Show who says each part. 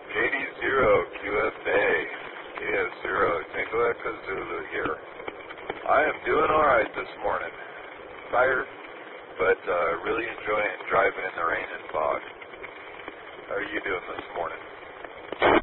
Speaker 1: JD0 QFA KF0 Tango Echo Zulu here. I am doing alright this morning. Tired, but really enjoying driving in the rain and fog. How are you doing this morning?